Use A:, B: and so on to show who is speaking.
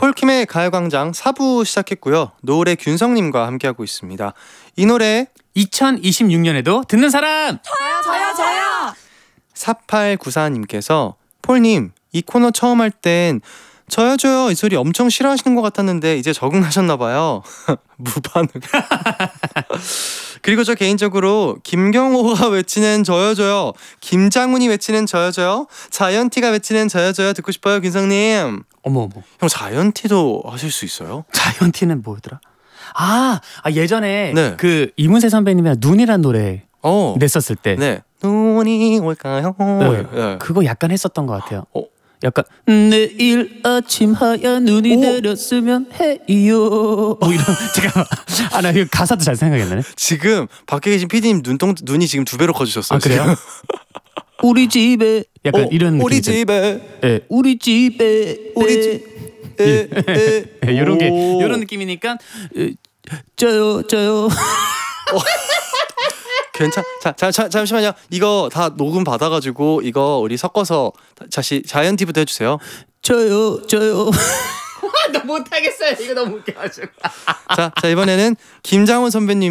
A: 폴킴의 가요광장 4부 시작했고요. 노을의 균성님과 함께하고 있습니다. 이 노래
B: 2026년에도 듣는 사람!
C: 저요.
A: 4894님께서 폴님 이 코너 처음 할 땐 저요 이 소리 엄청 싫어하시는 것 같았는데 이제 적응하셨나봐요. 무반응. 그리고 저 개인적으로 김경호가 외치는 저요 김장훈이 외치는 저요 자이언티가 외치는 저요 듣고 싶어요. 균성님.
B: 어머
A: 형 자이언티도 하실 수 있어요?
B: 자이언티는 뭐였더라? 예전에
A: 네.
B: 그 이문세 선배님이랑 눈이란 노래 냈었을 때
A: 네. 눈이 올까요?
B: 네. 그거 약간 했었던 것 같아요. 약간 내일 아침 하얀 눈이 내렸으면 해요. 뭐 이런 제가 나 이거 가사도 잘 생각이 안 나네.
A: 지금 밖에 계신 PD님 눈이 지금 2배로 커지셨어요.
B: 그래요? 우리 집에 약간 이런 느낌.
A: 우리 집에.
B: 네, 우리 집에
A: 우리 집.
B: 이런 게 이런 느낌이니까 저요.
A: 괜찮. 잠시만요. 이거 다 녹음 받아가지고 이거 우리 섞어서 다시 자이언티부터 해주세요.
B: 저요. 나 못하겠어요. 이거 너무 웃겨가지고.
A: 자 이번에는 김장훈 선배님.